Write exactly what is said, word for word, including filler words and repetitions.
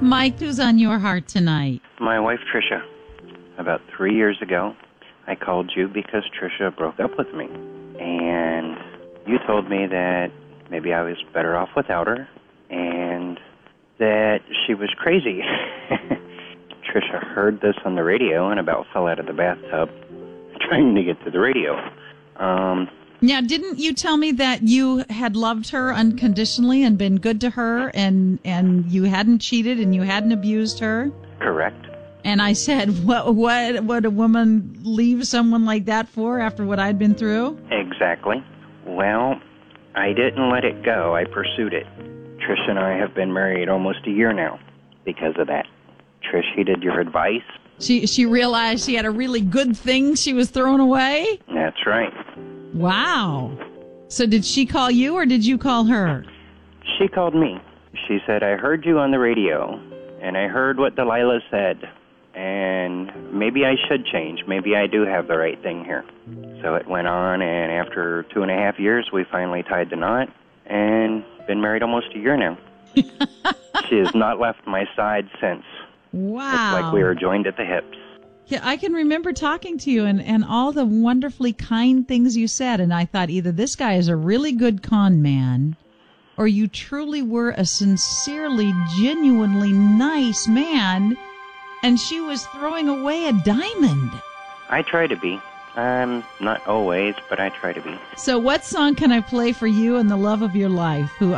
Mike. Who's on your heart tonight? My wife, Tricia. About three years ago, I called you because Tricia broke up with me. And you told me that maybe I was better off without her and that she was crazy. Tricia heard this on the radio and about fell out of the bathtub trying to get to the radio. Um, now, didn't you tell me that you had loved her unconditionally and been good to her and, and you hadn't cheated and you hadn't abused her? Correct. And I said, what, what would a woman leave someone like that for after what I'd been through? Exactly. Well, I didn't let it go. I pursued it. Trish and I have been married almost a year now because of that. Trish heeded your advice. She she realized she had a really good thing she was throwing away? That's right. Wow. So did she call you or did you call her? She called me. She said, I heard you on the radio, and I heard what Delilah said, and maybe I should change. Maybe I do have the right thing here. So it went on, and after two and a half years, we finally tied the knot and been married almost a year now. She has not left my side since. Wow. It's like we were joined at the hips. Yeah, I can remember talking to you and, and all the wonderfully kind things you said, and I thought either this guy is a really good con man or you truly were a sincerely, genuinely nice man, and she was throwing away a diamond. I try to be. Um, not always, but I try to be. So what song can I play for you and the love of your life, who